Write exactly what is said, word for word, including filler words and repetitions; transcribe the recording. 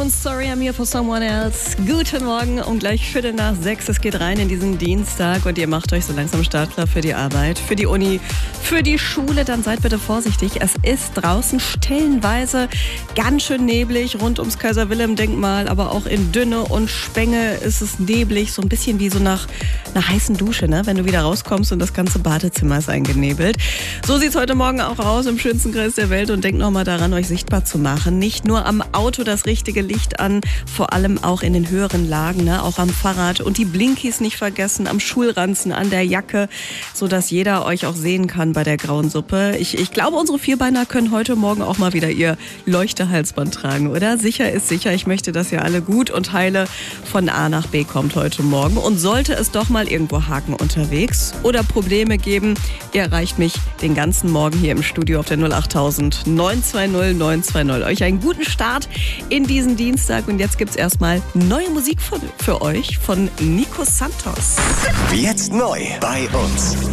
Sorry I'm here for someone else. Guten Morgen und gleich Viertel nach sechs. Es geht rein in diesen Dienstag und ihr macht euch so langsam startklar für die Arbeit, für die Uni, für die Schule. Dann seid bitte vorsichtig. Es ist draußen stellenweise ganz schön neblig rund ums Kaiser-Wilhelm-Denkmal, aber auch in Dünne und Spenge ist es neblig, so ein bisschen wie so nach einer heißen Dusche, ne? Wenn du wieder rauskommst und das ganze Badezimmer ist eingenebelt. So sieht's heute Morgen auch aus im schönsten Kreis der Welt und denkt nochmal daran, euch sichtbar zu machen. Nicht nur am Auto das richtige Licht an, vor allem auch in den höheren Lagen, ne? Auch am Fahrrad und die Blinkies nicht vergessen, am Schulranzen, an der Jacke, sodass jeder euch auch sehen kann bei der grauen Suppe. Ich, ich glaube, unsere Vierbeiner können heute Morgen auch mal wieder ihr Leuchtehalsband tragen, oder? Sicher ist sicher. Ich möchte, dass ihr alle gut und heile von A nach B kommt heute Morgen. Und sollte es doch mal irgendwo haken unterwegs oder Probleme geben, ihr erreicht mich den ganzen Morgen hier im Studio auf der null achttausend neun zwei null neun zwei null. Euch einen guten Start in diesen Dienstag und jetzt gibt's erstmal neue Musik für, für euch von Nico Santos. Jetzt neu bei uns.